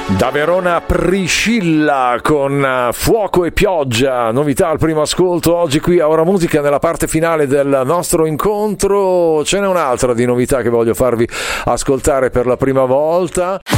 Da Verona Priscilla con Fuoco e Pioggia, novità al primo ascolto oggi qui a Ora Musica. Nella parte finale del nostro incontro ce n'è un'altra di novità che voglio farvi ascoltare per la prima volta.